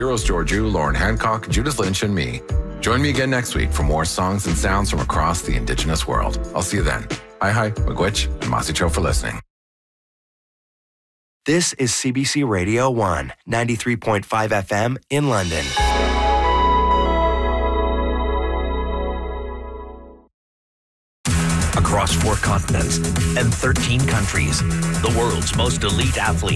Heroes Georgiou, Lauren Hancock, Judith Lynch, and me. Join me again next week for more songs and sounds from across the Indigenous world. I'll see you then. Hi, Miigwech, and Masicho for listening. This is CBC Radio 1, 93.5 FM in London. Across 4 continents and 13 countries, the world's most elite athletes